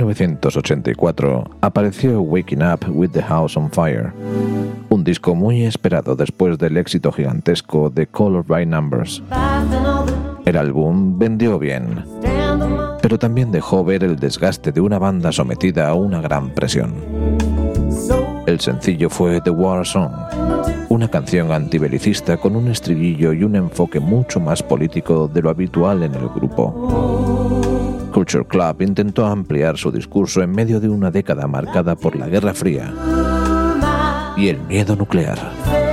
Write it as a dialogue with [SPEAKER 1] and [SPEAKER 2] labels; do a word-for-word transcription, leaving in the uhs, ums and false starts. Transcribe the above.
[SPEAKER 1] novecientos ochenta y cuatro apareció Waking Up with the House on Fire, un disco muy esperado después del éxito gigantesco de Color by Numbers. El álbum vendió bien, pero también dejó ver el desgaste de una banda sometida a una gran presión. El sencillo fue The War Song, una canción antibelicista con un estribillo y un enfoque mucho más político de lo habitual en el grupo. Culture Club intentó ampliar su discurso en medio de una década marcada por la Guerra Fría y el miedo nuclear.